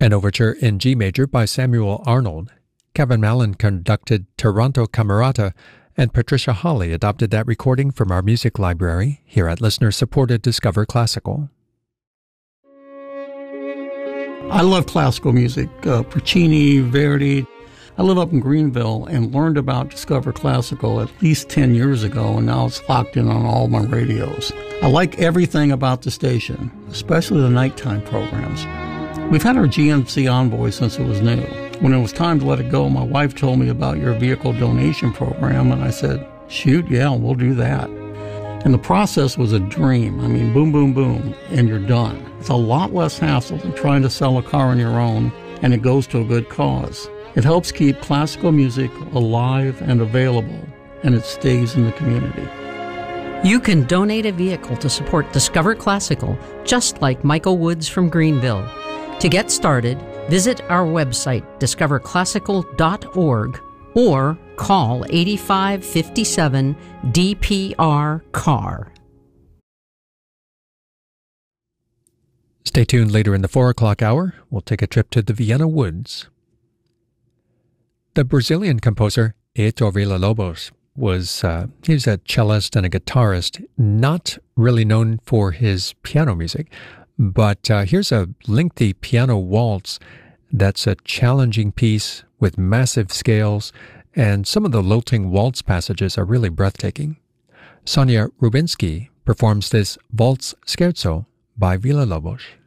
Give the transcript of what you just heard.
An overture in G major by Samuel Arnold. Kevin Mallon conducted Toronto Camerata, and Patricia Hawley adopted that recording from our music library here at listener-supported Discover Classical. I love classical music, Puccini, Verdi. I live up in Greenville and learned about Discover Classical at least 10 years ago, and now it's locked in on all my radios. I like everything about the station, especially the nighttime programs. We've had our GMC Envoy since it was new. When it was time to let it go, my wife told me about your vehicle donation program, and I said, shoot, yeah, we'll do that. And the process was a dream. I mean, boom, boom, boom, and you're done. It's a lot less hassle than trying to sell a car on your own, and it goes to a good cause. It helps keep classical music alive and available, and it stays in the community. You can donate a vehicle to support Discover Classical, just like Michael Woods from Greenville. To get started, visit our website, discoverclassical.org, or call 8557 DPR-CAR. Stay tuned later in the 4 o'clock hour. We'll take a trip to the Vienna Woods. The Brazilian composer Heitor Villa-Lobos was he's a cellist and a guitarist, not really known for his piano music, but here's a lengthy piano waltz that's a challenging piece with massive scales, and some of the lilting waltz passages are really breathtaking. Sonia Rubinsky performs this Waltz Scherzo by Villa-Lobos.